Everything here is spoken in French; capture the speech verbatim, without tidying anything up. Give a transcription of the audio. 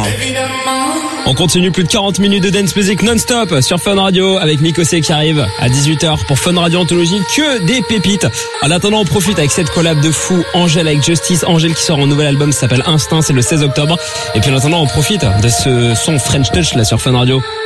On continue plus de quarante minutes de dance music non-stop sur Fun Radio avec Mikosé qui arrive à dix-huit heures pour Fun Radio Anthologie, que des pépites. En attendant, on profite avec cette collab de fou, Angèle avec Justice. Angèle qui sort un nouvel album, ça s'appelle Instinct, c'est le seize octobre. Et puis en attendant, on profite de ce son French Touch là sur Fun Radio.